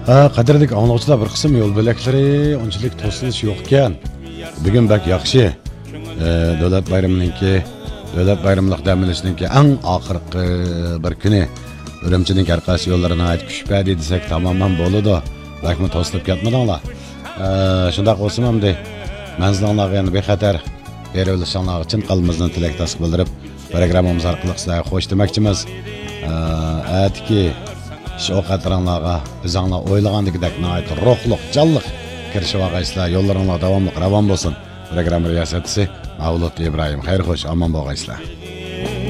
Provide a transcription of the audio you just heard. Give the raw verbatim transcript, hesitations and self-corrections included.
Ha, qadrlik anglag'uchilar bir qism yo'l bo'laklari unchalik to'silish yo'q ekan. Bugun bak yaxshi. Davlat bayraminingki, davlat bayramliq dam olishningki eng oxirgi bir kuni Urumchining Qarqas yo'llarini aytib kushpadi desak tamoman bo'ladi. Bakmi to'silib ketmadinglar. Shunday bo'lsa ham de manzillarga yana bexatar berilishinglar uchun qalbimizdan tilakdoshlik bildirib, programmamiz orqali sizlarga xo'sh demoqchimiz. Atki shu qatranlarga o'zinglar o'ylagandek nihoyat ruhliq, jonliq kirishib olgaysizlar. Yo'llaringlar davomli ravon bo'lsin. Program riyosatchisi Mavlud Ibrohim. Xayr xo'sh, omon bo'lgaysizlar.